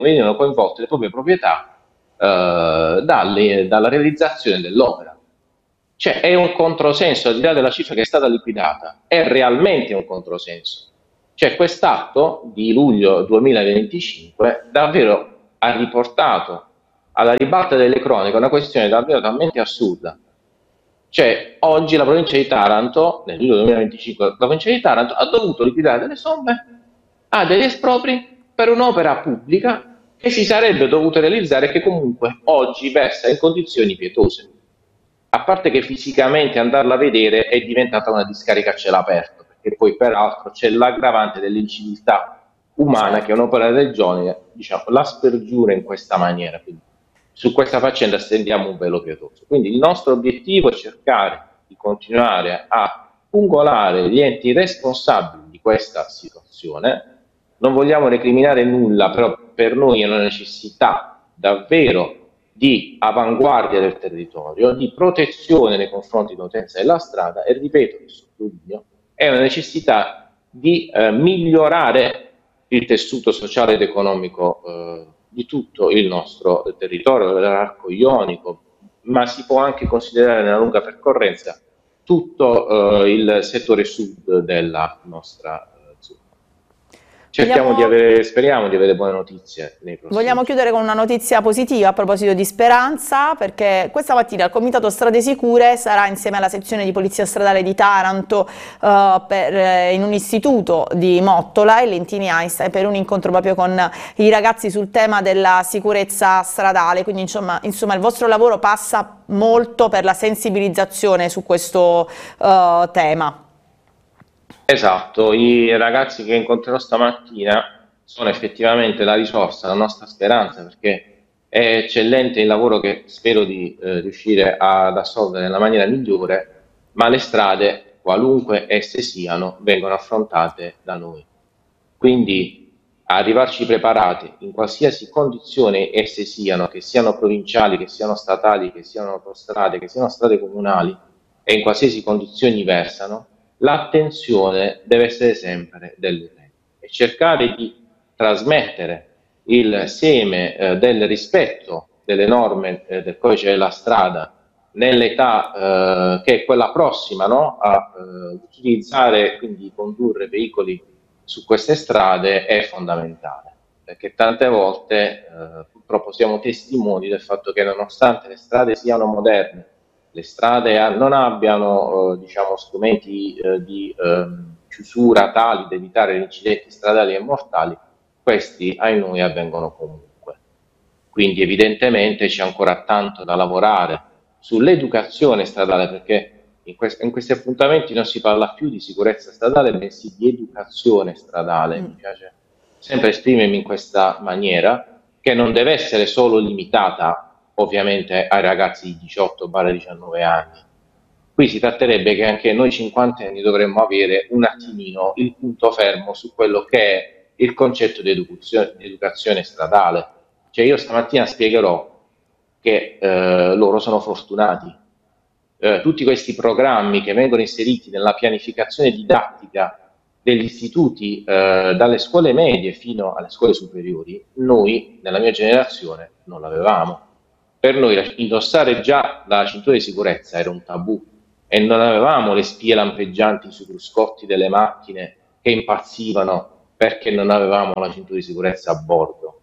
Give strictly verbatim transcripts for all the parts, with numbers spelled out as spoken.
venivano coinvolte le proprie proprietà eh, dalle, dalla realizzazione dell'opera. Cioè è un controsenso, al di là della cifra che è stata liquidata, è realmente un controsenso. Cioè quest'atto di luglio duemilaventicinque davvero ha riportato alla ribalta delle cronache una questione davvero talmente assurda. Cioè oggi la provincia di Taranto, nel luglio duemilaventicinque, la provincia di Taranto ha dovuto liquidare delle somme a degli espropri per un'opera pubblica che si sarebbe dovuta realizzare e che comunque oggi versa in condizioni pietose. A parte che fisicamente andarla a vedere è diventata una discarica a cielo aperto, perché poi peraltro c'è l'aggravante dell'inciviltà umana che Certo. un'opera del genere, diciamo, la spergiura in questa maniera. Quindi su questa faccenda stendiamo un velo pietoso. Quindi il nostro obiettivo è cercare di continuare a pungolare gli enti responsabili di questa situazione. Non vogliamo recriminare nulla, però per noi è una necessità davvero di avanguardia del territorio, di protezione nei confronti dell'utenza della strada e, ripeto, e sottolineo, è una necessità di eh, migliorare il tessuto sociale ed economico eh, di tutto il nostro territorio, dell'arco ionico, ma si può anche considerare nella lunga percorrenza tutto eh, il settore sud della nostra eh, zona. Cerchiamo di Vogliamo, avere, speriamo di avere buone notizie nei prossimi vogliamo giorni. chiudere con una notizia positiva a proposito di Speranza, perché questa mattina il Comitato Strade Sicure sarà insieme alla sezione di Polizia Stradale di Taranto eh, per, eh, in un istituto di Mottola e Lentini Einstein per un incontro proprio con i ragazzi sul tema della sicurezza stradale. Quindi insomma, insomma il vostro lavoro passa molto per la sensibilizzazione su questo eh, tema. Esatto, i ragazzi che incontrerò stamattina sono effettivamente la risorsa, la nostra speranza, perché è eccellente il lavoro che spero di eh, riuscire ad assolvere nella maniera migliore, ma le strade, qualunque esse siano, vengono affrontate da noi. Quindi arrivarci preparati in qualsiasi condizione esse siano, che siano provinciali, che siano statali, che siano autostrade, che siano strade comunali, e in qualsiasi condizioni versano, l'attenzione deve essere sempre dell'utente e cercare di trasmettere il seme eh, del rispetto delle norme eh, del codice della strada nell'età eh, che è quella prossima, no? A eh, utilizzare, quindi condurre veicoli su queste strade è fondamentale, perché tante volte eh, purtroppo siamo testimoni del fatto che nonostante le strade siano moderne, le strade non abbiano eh, diciamo, strumenti eh, di eh, chiusura tali da evitare gli incidenti stradali e mortali, questi ai noi avvengono comunque. Quindi evidentemente c'è ancora tanto da lavorare sull'educazione stradale, perché in, quest- in questi appuntamenti non si parla più di sicurezza stradale, bensì di educazione stradale. Mi Mm. piace sempre esprimermi in questa maniera, che non deve essere solo limitata ovviamente ai ragazzi di diciotto diciannove anni. Qui si tratterebbe che anche noi cinquantenni dovremmo avere un attimino il punto fermo su quello che è il concetto di educazione, di educazione stradale. Cioè io stamattina spiegherò che eh, loro sono fortunati. Eh, tutti questi programmi che vengono inseriti nella pianificazione didattica degli istituti, eh, dalle scuole medie fino alle scuole superiori, noi nella mia generazione non l'avevamo. Per noi indossare già la cintura di sicurezza era un tabù e non avevamo le spie lampeggianti sui cruscotti delle macchine che impazzivano perché non avevamo la cintura di sicurezza a bordo.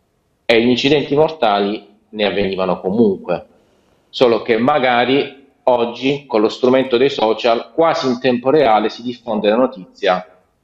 E gli incidenti mortali ne avvenivano comunque, solo che magari oggi con lo strumento dei social quasi in tempo reale si diffonde la notizia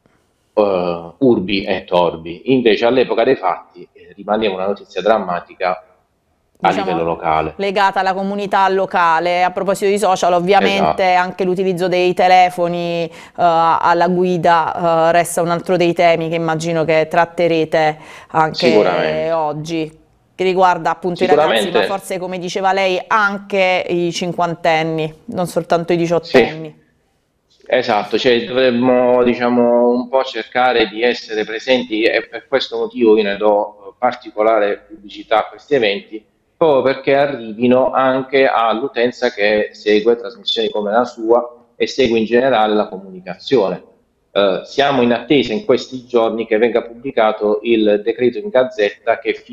uh, urbi e torbi, invece all'epoca dei fatti eh, rimaneva una notizia drammatica a livello Diciamo locale. legata alla comunità locale. A proposito di social, ovviamente Esatto, anche l'utilizzo dei telefoni eh, alla guida eh, resta un altro dei temi che immagino che tratterete anche sicuramente. oggi, che riguarda appunto i ragazzi, ma Sicuramente forse come diceva lei anche i cinquantenni, non soltanto i sì, diciottenni. esatto, cioè dovremmo diciamo un po' cercare di essere presenti e per questo motivo io ne do particolare pubblicità a questi eventi, proprio perché arrivino anche all'utenza che segue trasmissioni come la sua e segue in generale la comunicazione. Eh, siamo in attesa in questi giorni che venga pubblicato il decreto in Gazzetta che